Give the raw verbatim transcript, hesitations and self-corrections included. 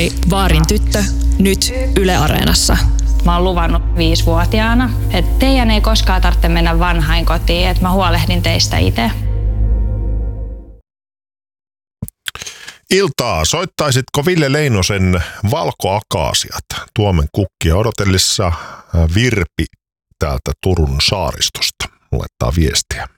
Dokkari Vaarin tyttö, nyt Yle Areenassa. Mä oon luvannut viisivuotiaana, että teidän ei koskaan tarvitse mennä vanhainkotiin, että mä huolehdin teistä itse. Iltaa, soittaisitko Ville Leinosen Valkoakaasiat Tuomen kukkia odotellessa? Virpi täältä Turun saaristosta laittaa viestiä.